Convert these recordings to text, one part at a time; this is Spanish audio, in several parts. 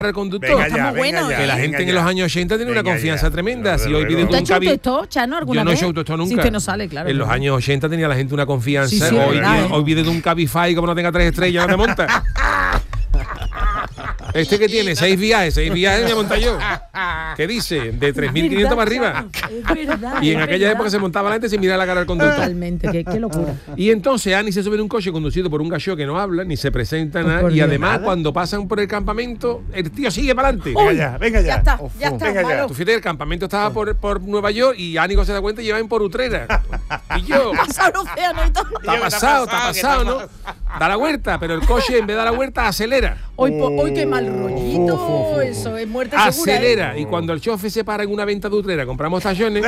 el conductor. Que la gente en los años 80 tiene una confianza tremenda. Si hoy pide ¿Tú has un hecho cabify, autostop, Chano, alguna yo no he vez? hecho autostop nunca. Si usted no sale, claro. En los años 80 tenía la gente una confianza. Sí, Hoy pide un cabify, como no tenga 3 estrellas, no me monta. Este que tiene 6 viajes me monta yo. ¿Qué dice? De 3.500 para arriba. Es verdad. Y en aquella época se montaba la gente sin mirar la cara al conductor. Totalmente, qué locura. Y entonces Ani se sube en un coche conducido por un gallo que no habla, ni se presenta nada. Y además, cuando pasan por el campamento, el tío sigue para adelante. Venga ya. Ya está. Venga ya. Tú fíjate, el campamento estaba por Nueva York y Ánico se da cuenta y llevan por Utrera. Y yo, Pasa el océano y todo. está pasado, ¿no? Da la vuelta, pero el coche en vez de dar la vuelta acelera. Hoy qué mal rollito. Eso es muerte segura. Acelera. Y cuando el chofer se para en una venta de Utrera, compramos tallones.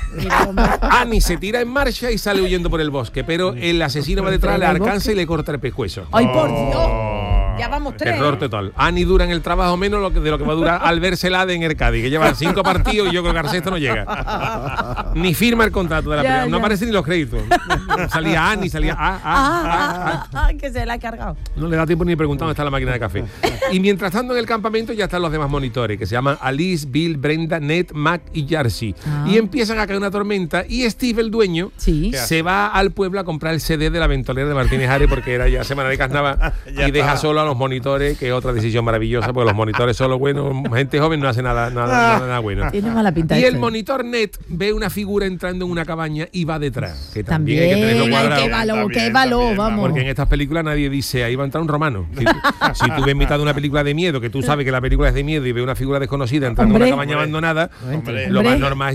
Ani se tira en marcha y sale huyendo por el bosque, pero el asesino va detrás, le alcanza y le corta el pescuezo. ¡Ay, por Dios! Ya vamos 3. Terror total. Ani dura en el trabajo menos de lo que va a durar Albert Celade en el Cádiz, que lleva 5 partidos y yo creo que Arcesto no llega. Ni firma el contrato de la primera. No aparecen ni los créditos. Salía Ani, salía que se la ha cargado. No le da tiempo ni preguntar dónde está la máquina de café. Y mientras tanto en el campamento ya están los demás monitores, que se llaman Alice, Bill, Brenda, Ned, Mac y Jarcy. Y empiezan a caer una tormenta y Steve, el dueño, se va al pueblo a comprar el CD de La Ventolera de Martínez Ares, porque era ya semana de carnaval, y deja solo a los monitores, que es otra decisión maravillosa, porque los monitores solo buenos, gente joven no hace nada bueno. Tiene mala pinta. Y el monitor Ned ve una figura entrando en una cabaña y va detrás, que también hay que tenerlo cuadrado. Qué valor, vamos. Porque en estas películas nadie dice, ahí va a entrar un romano. Si tú ves mitad de una película de miedo, que tú sabes que la película es de miedo y ves una figura desconocida entrando en una cabaña abandonada, lo más normal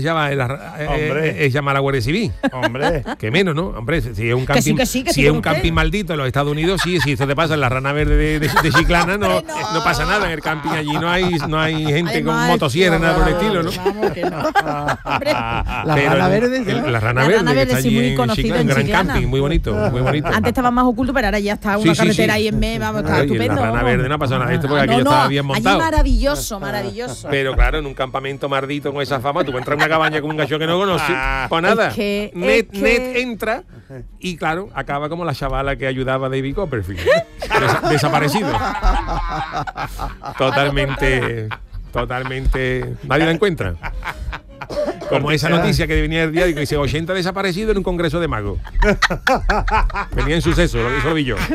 es llamar a la Guardia Civil. Que menos, ¿no? Hombre, si es un camping, si es un camping maldito en los Estados Unidos, si esto te pasa en la Rana Verde de Chiclana, no pasa nada en el camping allí, no hay gente con motosierra, nada por el estilo, ¿no? Vamos que no. Hombre. La Rana Verde, que está allí muy conocida en Gran Chiclana. Camping, muy bonito. Antes estaba más oculto, pero ahora ya está una carretera ahí en medio, vamos, está estupendo. En la Rana Verde no pasó nada, esto porque aquello estaba bien montado. Allí maravilloso. Pero claro, en un campamento mardito con esa fama, tú entras en una cabaña con un gallo que no conoces, pues nada. Ned entra y claro, acaba como la chavala que ayudaba a David Copperfield. Desaparecido. Totalmente. Nadie la encuentra. Como esa noticia que venía el día que dice 80 desaparecidos en un congreso de magos. Venía en suceso, eso lo vi yo.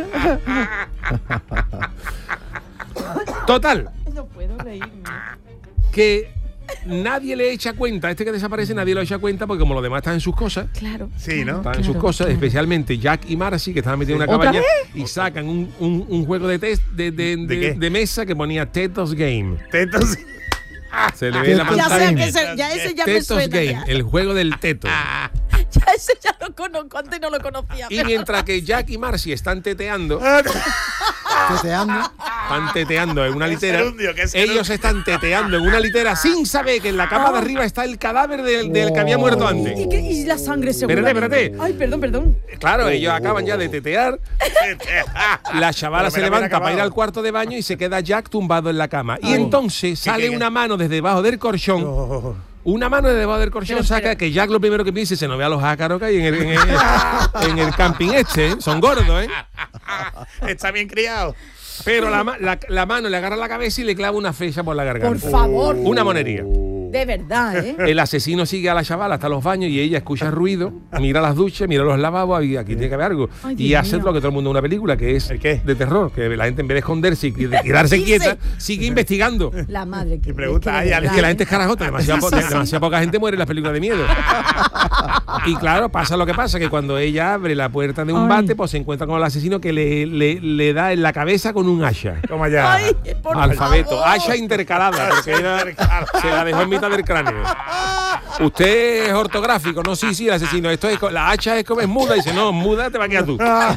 Total. No puedo reírme. Que nadie le echa cuenta, este que desaparece nadie lo echa cuenta porque como los demás están en sus cosas. Claro. Sí, ¿no? Están en sus cosas, especialmente Jack y Marcy, que estaban metidos en una cabaña y sacan un juego de mesa que ponía Tetos Game. Se le ve la pantalla. Ese ya me Tetos suena. Game, el juego del teto. Ya ese ya lo conozco, antes no lo conocía. Y mientras que Jack y Marcy están teteando en una litera, ellos están teteando en una litera sin saber que en la capa de arriba está el cadáver del que había muerto antes. Y la sangre segura. Espérate. Ay, perdón. Claro, ellos acaban ya de tetear. La chavala se levanta para ir al cuarto de baño y se queda Jack tumbado en la cama. Y entonces sale una mano desde debajo del colchón. Una mano desde debajo del colchón saca que Jack lo primero que dice se no vea los ácaros que hay en el camping son gordos, Está bien criado. Pero la mano le agarra la cabeza y le clava una flecha por la garganta. Por favor. Una monería. De verdad, El asesino sigue a la chavala hasta los baños y ella escucha ruido, mira las duchas, mira los lavabos y aquí tiene que haber algo. Ay, y hace lo que todo el mundo en una película, que es de terror, que la gente en vez de esconderse y quedarse quieta, sigue investigando. La madre que pregunta, es que la gente es carajota, demasiado poca gente muere en las películas de miedo. Y claro, pasa lo que pasa, que cuando ella abre la puerta de un bate, pues se encuentra con el asesino que le da en la cabeza con un hacha. Toma ya. Ay, por alfabeto, favor. hacha intercalada, porque se la dejó en mitad del cráneo. Usted es ortográfico, no, sí, el asesino. Esto es, la hacha es como es muda, dice, no, muda te va a quedar tú.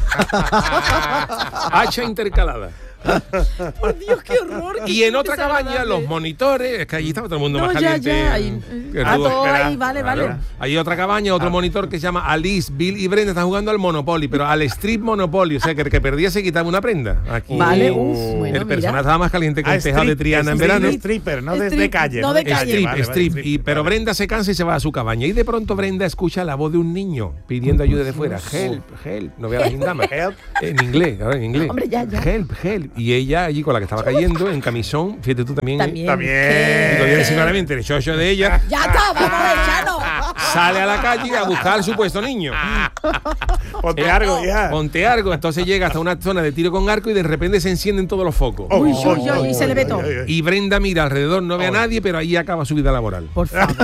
Hacha intercalada. Por Dios, qué horror. Y en otra cabaña, los monitores, es que allí estaba todo el mundo más caliente. Vale. Hay otra cabaña, otro monitor que se llama Alice, Bill y Brenda están jugando al Monopoly, pero al Street Monopoly, o sea, que el que perdía se quitaba una prenda. Aquí el personaje estaba más caliente que un tejado de Triana en verano. Stripper, no de calle. No de calle. Strip. Pero Brenda se cansa y se va a su cabaña. Y de pronto Brenda escucha la voz de un niño pidiendo ayuda de fuera. Help. No vea las indamas. En inglés, ahora en inglés. Hombre, ya. Help. Y ella allí con la que estaba cayendo, en camisón, fíjate tú también. También. Y lo voy a decir claramente, el chocho de ella. Ya está, vamos a echarlo. Sale a la calle a buscar al supuesto niño. Ponte arco, hija. Ponte arco. Entonces llega hasta una zona de tiro con arco y de repente se encienden todos los focos. Uy, y se le ve todo. Y Brenda mira alrededor, no ve a nadie, pero ahí acaba su vida laboral. Por favor.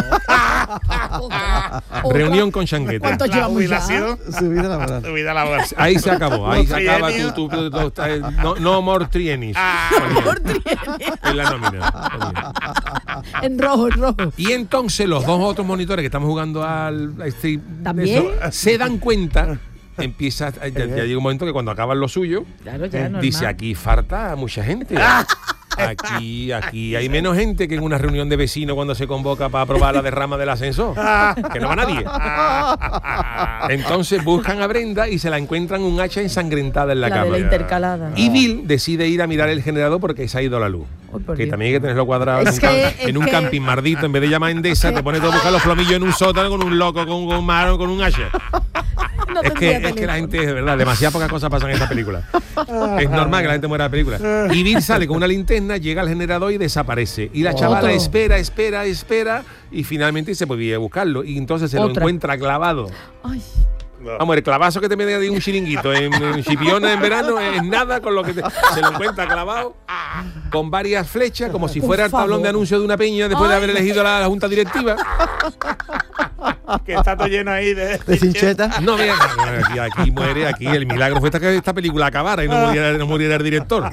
Reunión con Changuete. ¿Cuánto La llevamos ya? jubilación. Su vida laboral. Tu vida laboral. Ahí se acabó. Ahí se acaba Trienio. no more triennis. Por trienio. En la nómina. En rojo, en rojo. Y entonces los dos otros monitores que estamos jugando al Street ¿También? se dan cuenta. Empieza, ya llega un momento que cuando acaban lo suyo, Claro, ya, normal. dice, aquí falta mucha gente. Aquí hay menos gente que en una reunión de vecinos cuando se convoca para aprobar la derrama del ascensor. Que no va nadie. Entonces buscan a Brenda y se la encuentran un hacha ensangrentada en la La cama. de la intercalada. Y Bill decide ir a mirar el generador porque se ha ido la luz. Ay, por Que Dios. también hay que tenerlo cuadrado Es en un que- camping mardito. En vez de llamar a Endesa, te pones todo a buscar los plomillos en un sótano con un loco, con un maro, con un hacha. No Es tendría que la teléfono. gente, de verdad, demasiadas pocas cosas pasan en esta película. Es normal que la gente muera en la película. Y Bill sale con una linterna, llega al generador y desaparece. Y la chavala espera y finalmente se puede ir a buscarlo. Y entonces se lo Otra. encuentra clavado. Ay, Vamos, el clavazo que te mete de un chiringuito en Chipiona en verano es nada con lo que se lo encuentra clavado con varias flechas, como si Por fuera el tablón favor. de anuncio de una peña después de haber elegido la junta directiva. Que está todo lleno ahí de Cincheta. No, mira, aquí muere, aquí el milagro fue que esta película acabara y no muriera el director.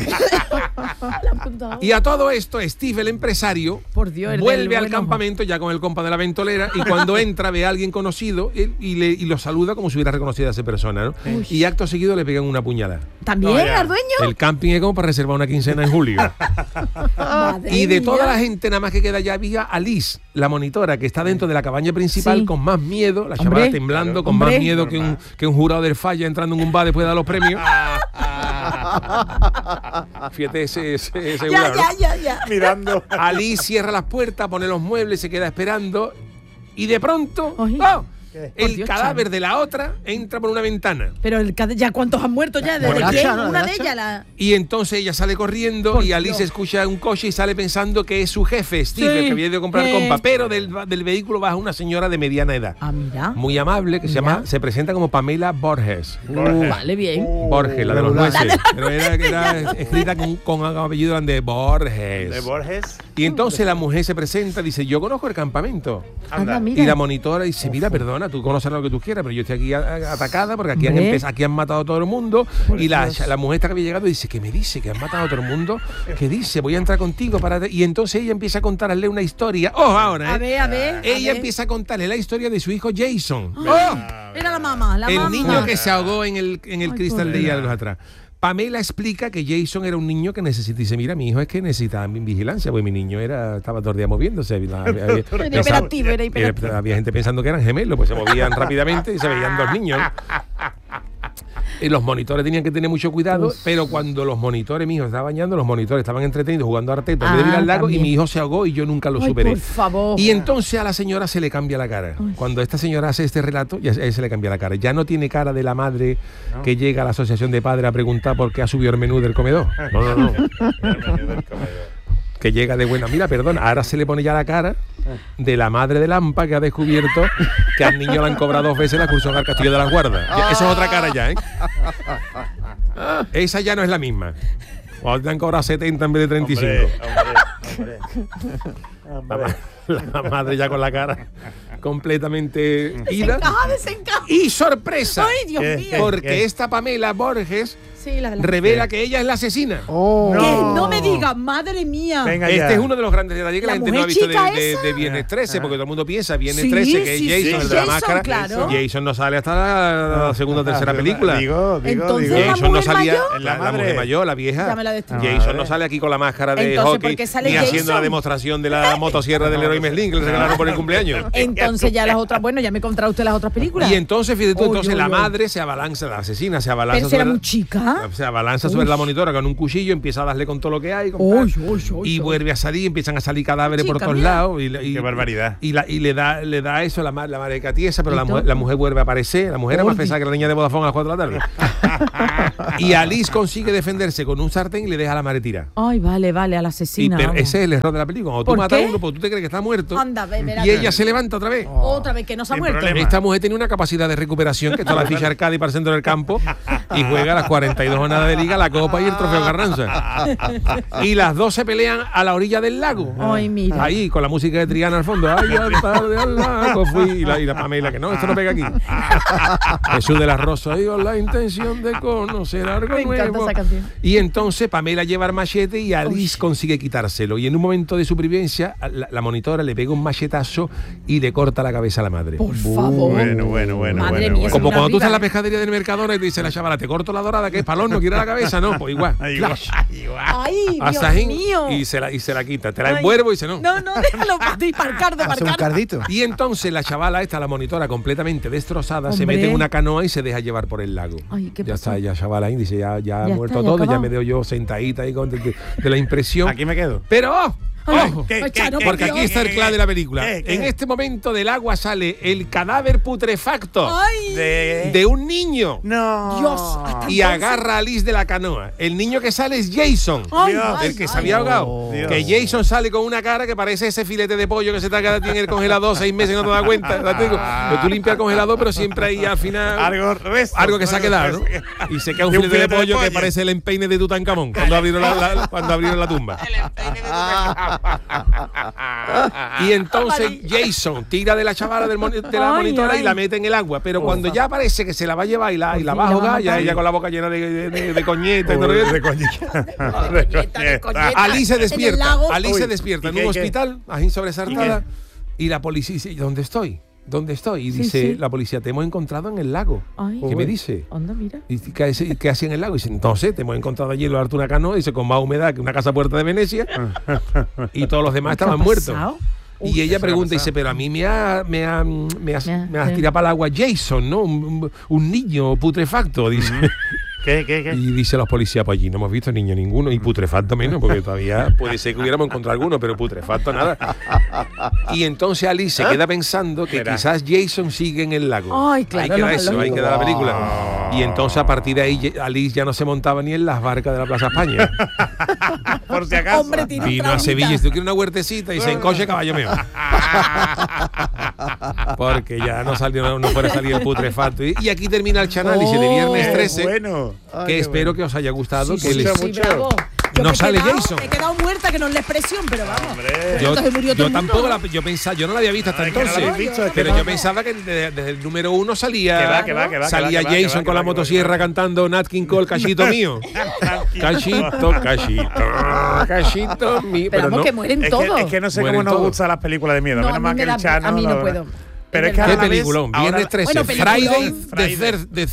Y a todo esto, Steve, el empresario, Por Dios, el vuelve del al bueno. campamento ya con el compa de la ventolera y cuando entra ve a alguien conocido y lo saluda como si hubiera reconocido a esa persona, ¿no? Y acto seguido le pegan una puñalada. ¿También, No, ya. al dueño? El camping es como para reservar una quincena en julio. Madre Y de mía. toda la gente nada más que queda ya había Alice, la monitora, que está dentro de la cabaña principal Sí. con más miedo, la chavala Hombre, temblando, con hombre. más miedo que un jurado del falla entrando en un bar después de dar los premios. Fíjate ese Ya, jurado, ¿no? ya. mirando. Alice cierra las puertas, pone los muebles, se queda esperando y de pronto Ay. ¡oh! ¿Qué? el Por Dios, cadáver de la otra entra por una ventana. Pero ya cuántos han muerto ya, ¿desde Bueno, quién? hacha, ¿no? Una ¿El de hacha? ellas, la... Y entonces ella sale corriendo Por y Alice Dios. escucha un coche y sale pensando que es su jefe, Steve, Sí. el que había ido a comprar compa. Pero del vehículo baja una señora de mediana edad. Ah, mira. Muy amable, que se presenta como Pamela Borges. Vale, bien. Borges, la de los regular. nueces. Pero era escrita con apellido de Borges. De Borges. Y entonces la mujer se presenta y dice, yo conozco el campamento. Anda, Anda. mira. Y la monitora dice, mira, perdona, tú conoces lo que tú quieras, pero yo estoy aquí atacada porque aquí Hombre. aquí han matado a todo el mundo. Y la mujer esta que había llegado dice, ¿qué me dice? ¿Que han matado a todo el mundo? ¿Qué dice? Voy a entrar contigo para... Y entonces ella empieza a contarle una historia. ¡Oh, ahora! A ver, a ver. Ella a ver. empieza a contarle la historia de su hijo Jason. Era la mamá, la El mamá. niño que se ahogó en el Ay, cristal de años atrás. Pamela explica que Jason era un niño que necesita. Dice, mira, mi hijo es que necesitaba mi vigilancia, porque mi niño estaba todo el día moviéndose. Era hiperactivo, era hiperactivo. Había gente pensando que eran gemelos, pues se movían rápidamente y se veían dos niños. Y los monitores tenían que tener mucho cuidado, pero cuando los monitores, mi hijo estaba bañando, los monitores estaban entretenidos jugando a Arteta en vez de ir al lago y también. mi hijo se ahogó y yo nunca lo Ay, superé. por favor. Y entonces a la señora se le cambia la cara. Cuando esta señora hace este relato, ya se le cambia la cara. Ya no tiene cara de la madre que llega a la asociación de padres a preguntar por qué ha subido el menú del comedor. No. Que llega de buena. Mira, perdón, ahora se le pone ya la cara de la madre de Lampa que ha descubierto que al niño le han cobrado 2 veces la excursión al Castillo de las Guardas. Eso es otra cara ya, ¿eh? Esa ya no es la misma. O te han cobrado 70 en vez de 35. Hombre. La madre ya con la cara completamente ida. Desencaja. Y sorpresa, Ay, Dios ¿Qué? mío. porque ¿Qué? esta Pamela Borges Sí, la de la... revela que ella es la asesina. Oh. Que No. no me digas, madre mía. Venga Este ya. es uno de los grandes detalles que la ¿La gente no ha mujer visto chica de Viernes 13, porque todo el mundo piensa Viernes Sí, 13, que sí, es Jason, sí, el de la Jason, máscara. claro. Jason no sale hasta la segunda o tercera película. Digo. Entonces, digo. ¿la Jason no mujer salía, mayor? la madre. mujer mayor, la vieja. Ya me la destruí. Jason no sale aquí con la máscara de Entonces, ¿por hockey qué sale ni haciendo Jason? la demostración de la motosierra del héroe Leroy Merlin, que le regalaron por el cumpleaños. Entonces ya las otras, bueno, ya me contará usted las otras películas. Y entonces, fíjate tú, la madre se abalanza, la asesina se abalanza. ¿Pero era muy chica? Se abalanza sobre la monitora con un cuchillo, empieza a darle con todo lo que hay. Y vuelve a salir, empiezan a salir cadáveres por todos lados. Qué barbaridad. Y le da eso la madre catiesa, pero la mujer vuelve a aparecer. La mujer era más pesada que la niña de Vodafone a las 4 de la tarde. Y Alice consigue defenderse con un sartén y le deja a la madre tirada. Ay, vale, a la asesina. Pero ese es el error de la película. Cuando tú matas a uno, pues tú te crees que está muerto. Anda, y ella se levanta otra vez. Otra vez, que no se ha muerto. Esta mujer tiene una capacidad de recuperación que está la ficha Arcadi para el centro del campo y juega las 42 jornadas de liga, la Copa y el Trofeo Carranza. Y las dos se pelean a la orilla del lago. Ay, mira. Ahí, con la música de Triana al fondo. Ay, al tarde al lago fui. Y la Pamela, que no, esto no pega aquí. Jesús de las Rosas, digo, la intención de conocer algo nuevo. Y entonces Pamela lleva el machete y Alice consigue quitárselo. Y en un momento de supervivencia, la monitora le pega un machetazo y le corta la cabeza a la madre. Por favor. Bueno. Madre mía, como cuando tú estás en la pescadería del Mercadona y te dice la chavala, te corto la dorada, que es palón, no quiere la cabeza, no, pues igual. Ay, Dios mío. Y se la quita, te la envuelvo y dice no. No, déjalo, parcardo. Un cardito. Y entonces la chavala esta, la monitora completamente destrozada, se mete en una canoa y se deja llevar por el lago. Ay, ¿qué ya pasó? está, ya chavala ahí dice, ya ha muerto todo, ya me veo yo sentadita ahí de la impresión. Aquí me quedo. Pero ojo, porque aquí está el clave de la película. ¿Qué? En este momento del agua sale el cadáver putrefacto de un niño. No. Dios. Y agarra a Alice de la canoa. El niño que sale es Jason, el que se había ahogado. Dios. Que Jason sale con una cara que parece ese filete de pollo que se te ha quedado en el congelador 6 meses y no te das cuenta. Pero tú limpias el congelador, pero siempre ahí al final algo que se ha quedado, ¿no? Y se queda un filete de pollo que parece el empeine de Tutankamón cuando abrieron la tumba. El empeine de Tutankamón. Y entonces Jason tira de la chavala de la monitora y la mete en el agua, pero cuando ya parece que se la va a llevar y la va a ahogar, ya ella con la boca llena de coñeta y todo Alice se despierta en un hospital, así sobresaltada, y la policía dice, ¿dónde estoy? Y dice la policía, te hemos encontrado en el lago. ¿Qué me dice? Anda, mira. ¿Y qué hacía en el lago? Y dice, entonces te hemos encontrado allí en lo alto una canoa, dice, con más humedad que una casa puerta de Venecia. Y todos los demás estaban muertos. Y ella pregunta y dice, pero a mí me has tirado para el agua Jason, ¿no? Un niño putrefacto, dice. ¿Qué? Y dice los policías, pues allí no hemos visto niño ninguno, y putrefacto menos, porque todavía puede ser que hubiéramos encontrado alguno, pero putrefacto nada. Y entonces Alice se queda pensando que quizás Jason sigue en el lago. Ay, claro, ahí queda la película. Y entonces a partir de ahí Alice ya no se montaba ni en las barcas de la Plaza España. Por si acaso. Hombre, vino a Sevilla y se quiere una huertecita y se encoche caballo mío. Porque ya no fuera a salir el putrefacto. Y aquí termina el análisis de viernes 13. Bueno. Que espero que os haya gustado. Sí, mucho. No sale Jason. Me he quedado muerta, que no es la expresión, pero vamos. Yo tampoco yo pensaba, yo no la había visto hasta entonces. Pero yo pensaba que desde el número 1 salía Jason con la motosierra cantando Nat King Cole, cachito mío. Cachito mío. Pero no, que mueren todos. Es que no sé cómo nos gustan las películas de miedo. No, a mí no puedo. Pero es que ¿qué peliculón? Viernes 13. Friday the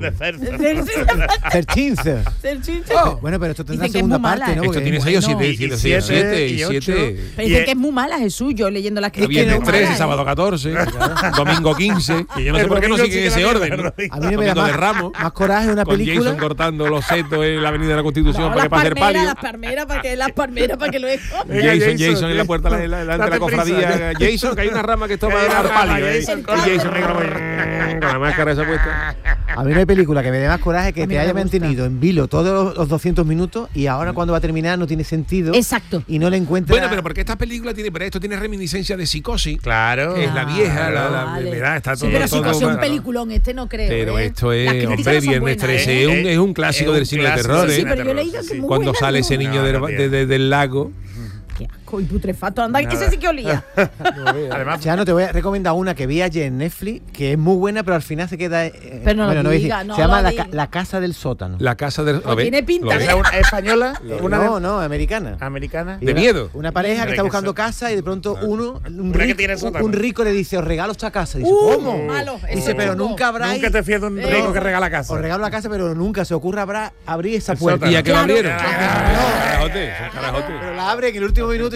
13th. Bueno, pero esto tendrá segunda parte, ¿no? Esto tiene 6 o 7 y 7. Pero dicen que es muy mala, Jesús, yo leyendo las críticas. Viernes 13, sábado 14, domingo 15. Y yo no sé por qué no siguen ese orden. A mí me da más coraje una película. Con Jason cortando los setos en la Avenida de la Constitución para que pase el palio. Las palmeras para que luego. Jason en la puerta de la cofradía. Jason, que hay una rama que está para dar palio. Y Jason con la máscara esa puesta. A mí no hay película que me dé más coraje que te haya mantenido en vilo todos los 200 minutos y ahora cuando va a terminar no tiene sentido. Exacto. Y no le encuentra. Bueno, pero porque esta película tiene reminiscencia de Psicosis. Claro. Que es la vieja, la está todo. Pero Psicosis es un peliculón, no creo. Pero esto es, hombre, Viernes 13 es un clásico del cine de terror. Sí, pero yo he leído que cuando sale ese niño del lago. Qué asco y putrefacto. Anda, ese sí que olía. Además, ya no te voy a recomendar una que vi ayer en Netflix, que es muy buena, pero al final se queda. Pero no lo diga, se llama la Casa del Sótano. La Casa del Sótano. Tiene pinta. ¿Es una española? No, americana. ¿Americana? ¿De miedo? Una pareja que está buscando casa y de pronto un rico le dice, os regalo esta casa. Dice, ¿cómo? Malo, dice, pero nunca te fías de un rico que regala casa. Os regalo la casa, pero nunca se ocurra abrir esa puerta. ¿Y a qué la abrieron? Pero la abre en el último minuto y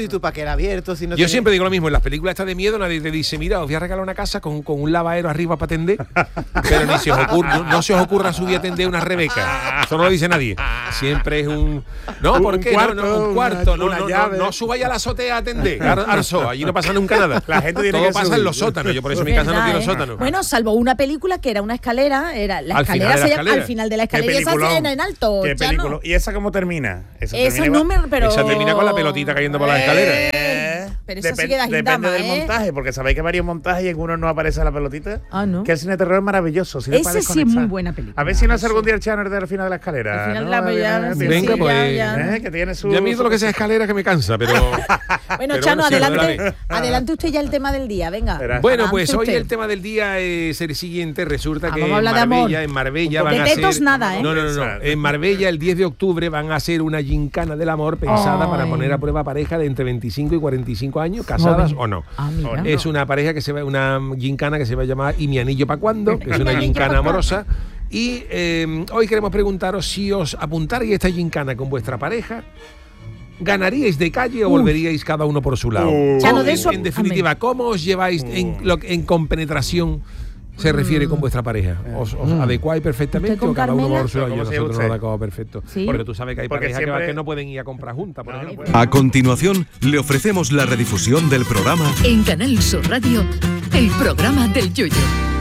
¿y tú para qué era abierto? Si no yo siempre digo lo mismo, en las películas estas de miedo nadie te dice, mira, os voy a regalar una casa con un lavadero arriba para atender, pero ni se os ocurra, no se os ocurra subir a atender una Rebeca. Eso no lo dice nadie. Siempre es un... No, ¿por qué? Un cuarto. No subáis a la azotea a atender. Arso, allí no pasa nunca nada. La gente tiene todo que pasa subir. en los sótanos. Yo por eso mi casa no tiene sótanos. Bueno, salvo una película que era una escalera, la escalera se llama al final de la escalera y esa se en alto. ¿Qué película? ¿Y esa cómo termina? Esa termina con la pelotita cayendo por las escaleras. Pero eso sí queda depende del montaje, porque sabéis que hay varios montajes y en uno no aparece la pelotita. Ah, ¿no? Que el cine de terror es maravilloso. Ese sí es muy buena película. A ver si no hace algún día el Channer del final de la escalera. Al final la venga, pues. Que tiene su... Ya a mí todo lo que sea escalera que me cansa, pero... Bueno, Chano, adelante usted ya el tema del día, venga. Bueno, pues hoy el tema del día es el siguiente. Resulta que en Marbella van a hacer... De tetos nada, ¿eh? No. En Marbella, el 10 de octubre, van a hacer una gincana del amor pensada para poner a prueba pareja de entre 25 y 45 años, casadas o no. Es una pareja que se va, una gincana que se va a llamar ¿Y mi anillo para cuándo? Que es una gincana amorosa. Y hoy queremos preguntaros si os apuntarais a esta gincana con vuestra pareja, ¿ganaríais de calle o volveríais cada uno por su lado? En definitiva, ¿cómo os lleváis en compenetración se refiere con vuestra pareja? ¿Os adecuáis perfectamente o cada uno por su lado? Nosotros nos adecuamos perfecto. ¿Sí? Porque tú sabes que hay parejas que no pueden ir a comprar juntas, por ejemplo. A continuación, le ofrecemos la redifusión del programa en Canal Sur Radio, el programa del Yoyo.